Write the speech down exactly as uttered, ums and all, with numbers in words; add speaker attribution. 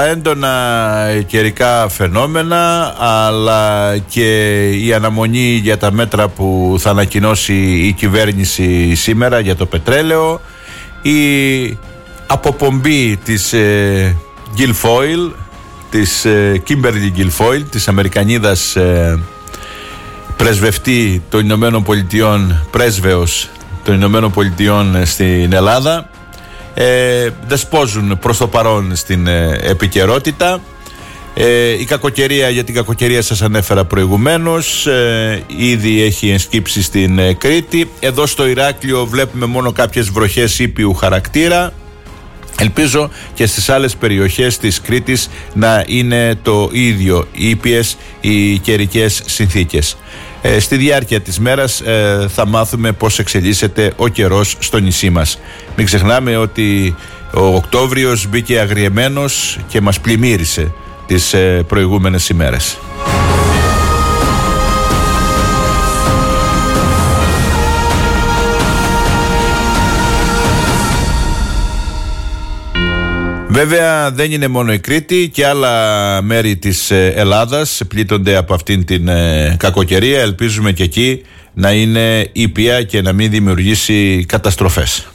Speaker 1: τα έντονα καιρικά φαινόμενα, αλλά και η αναμονή για τα μέτρα που θα ανακοινώσει η κυβέρνηση σήμερα για το πετρέλαιο, η αποπομπή της ε, Guilfoyle, της ε, Kimberly Guilfoyle, της Αμερικανίδας ε, πρεσβευτή των Ηνωμένων Πολιτειών, πρέσβεως των Ηνωμένων Πολιτειών στην Ελλάδα. Ε, δεσπόζουν προς το παρόν στην ε, επικαιρότητα. Ε, η κακοκαιρία, για την κακοκαιρία σας ανέφερα προηγουμένως, ε, ήδη έχει ενσκύψει στην ε, Κρήτη. Εδώ στο Ηράκλειο βλέπουμε μόνο κάποιες βροχές ήπιου χαρακτήρα. Ελπίζω και στις άλλες περιοχές της Κρήτης να είναι το ίδιο ήπιες οι καιρικές συνθήκες. Ε, στη διάρκεια της μέρας ε, θα μάθουμε πώς εξελίσσεται ο καιρός στο νησί μας. Μην ξεχνάμε ότι ο Οκτώβριος μπήκε αγριεμένος και μας πλημμύρισε τις ε, προηγούμενες ημέρες. Βέβαια δεν είναι μόνο η Κρήτη, και άλλα μέρη της Ελλάδας πλήττονται από αυτήν την ε, κακοκαιρία. Ελπίζουμε και εκεί να είναι ήπια και να μην δημιουργήσει καταστροφές.